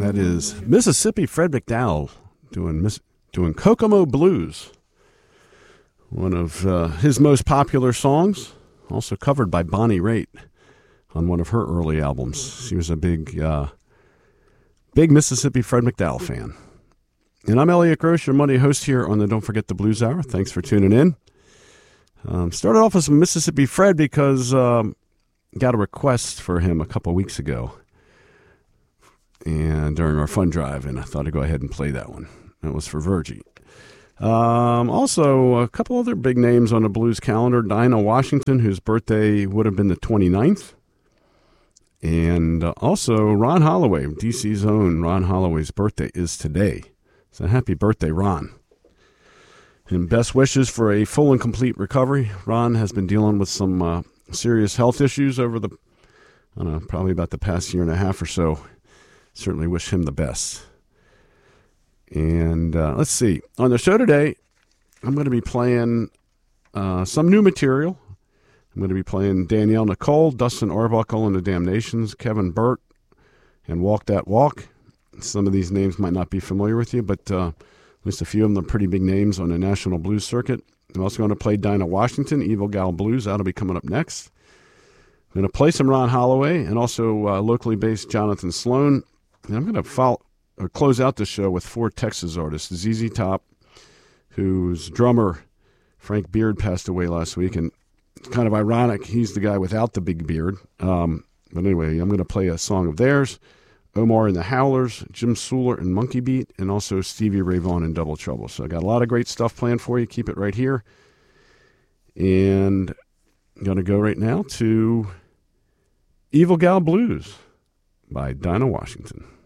That is Mississippi Fred McDowell doing Kokomo Blues, one of his most popular songs, also covered by Bonnie Raitt on one of her early albums. She was a big Mississippi Fred McDowell fan. And I'm Elliot Gross, your Monday host here on the Don't Forget the Blues Hour. Thanks for tuning in. Started off with some Mississippi Fred because got a request for him a couple weeks ago and during our fund drive, and I thought I'd go ahead and play that one. That was for Virgie. Also, a couple other big names on the blues calendar. Dinah Washington, whose birthday would have been the 29th. And also Ron Holloway, DC's own Ron Holloway's birthday is today. So happy birthday, Ron. And best wishes for a full and complete recovery. Ron has been dealing with some serious health issues over probably about the past year and a half or so. Certainly wish him the best. And let's see. On the show today, I'm going to be playing some new material. I'm going to be playing Danielle Nicole, Dustin Arbuckle and the Damnations, Kevin Burt, and Walk That Walk. Some of these names might not be familiar with you, but at least a few of them are pretty big names on the national blues circuit. I'm also going to play Dinah Washington, Evil Gal Blues. That'll be coming up next. I'm going to play some Ron Holloway and also locally based Jonathan Sloan. And I'm going to close out the show with 4 Texas artists. ZZ Top, whose drummer Frank Beard passed away last week, and it's kind of ironic he's the guy without the big beard. But anyway, I'm going to play a song of theirs. Omar and the Howlers, Jim Suler and Monkey Beat, and also Stevie Ray Vaughan and Double Trouble. So I got a lot of great stuff planned for you. Keep it right here. And I'm going to go right now to Evil Gal Blues by Dinah Washington.